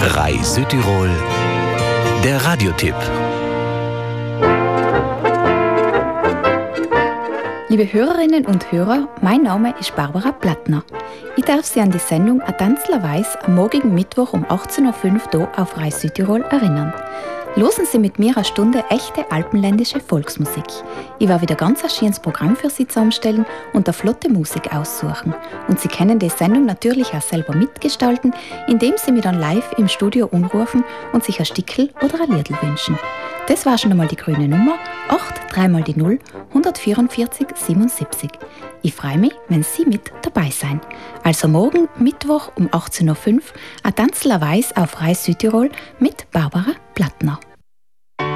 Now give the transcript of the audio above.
RAI Südtirol, der Radiotipp. Liebe Hörerinnen und Hörer, mein Name ist Barbara Plattner. Ich darf Sie an die Sendung «A Tanzlerweis» am morgigen Mittwoch um 18.05 Uhr hier auf RAI Südtirol erinnern. Losen Sie mit mir eine Stunde echte alpenländische Volksmusik. Ich werde wieder ganz ein schönes Programm für Sie zusammenstellen und eine flotte Musik aussuchen. Und Sie können die Sendung natürlich auch selber mitgestalten, indem Sie mich dann live im Studio anrufen und sich ein Stickel oder ein Liedl wünschen. Das war schon einmal die grüne Nummer 8 3 mal die 0 144 77. Ich freue mich, wenn Sie mit dabei sein. Also morgen Mittwoch um 18.05 Uhr «A Tanzlerweis» auf RAI Südtirol mit Barbara Plattner.